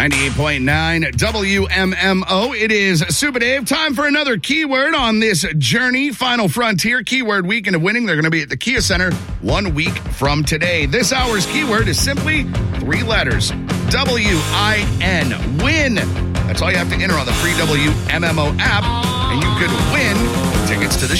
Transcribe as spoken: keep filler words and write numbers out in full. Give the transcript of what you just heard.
ninety-eight point nine W M M O. It is Super Dave. Time for another keyword on this journey. Final Frontier Keyword Weekend of Winning. They're going to be at the Kia Center one week from today. This hour's keyword is simply three letters. W I N. Win. That's all you have to enter on the free W M M O app, and you could win tickets to the show.